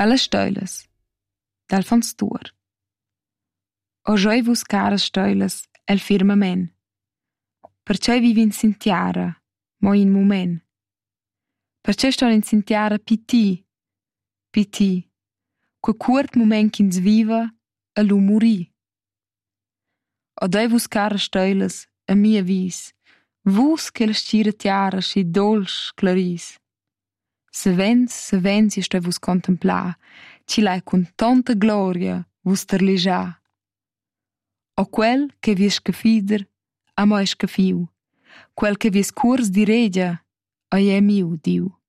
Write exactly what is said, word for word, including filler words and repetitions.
Alle steulas d'Alfons Tuor. O schoi vus caras steulas el firmament. Perciò vivi in sintiara, mo in mument. Perciò sto in sintiara piti, piti, quel cuort mument ch'ins viva e lu muri. O dei vus caras steulas a mia vis, vus che la stgira tiara schi dolce claris. Se vens, se vens io sto vus contemplar, ci lai con tanta gloria vus terlegiar. O quel che vi scafider, a mo è scafiu, quel che vi cuors di regia, a è miu, diu.